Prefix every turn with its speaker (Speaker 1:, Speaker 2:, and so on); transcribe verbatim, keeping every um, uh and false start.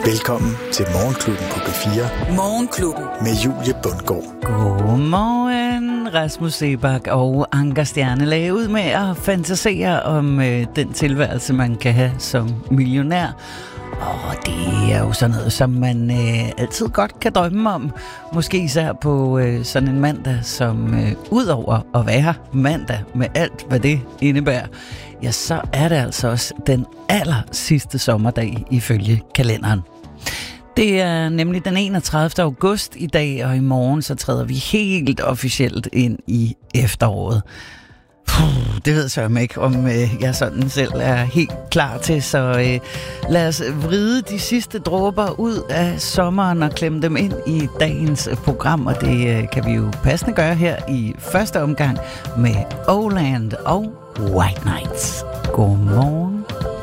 Speaker 1: Velkommen til Morgenklubben på B fire.
Speaker 2: Morgenklubben.
Speaker 1: Med Julie Bundgaard.
Speaker 3: Godmorgen, Rasmus Seebach og Anker Stjernelage, ud med at fantasere om øh, den tilværelse, man kan have som millionær. Og det er jo sådan noget, som man øh, altid godt kan drømme om. Måske især på øh, sådan en mandag, som øh, udover at være mandag med alt, hvad det indebærer, ja, så er det altså også den aller sidste sommerdag ifølge kalenderen. Det er nemlig den enogtredivte august i dag, og i morgen så træder vi helt officielt ind i efteråret. Puh, det ved jeg ikke, om øh, jeg sådan selv er helt klar til, så øh, lad os vride de sidste dråber ud af sommeren og klemme dem ind i dagens program, og det øh, kan vi jo passende gøre her i første omgang med Oland og White Nights. Godmorgen.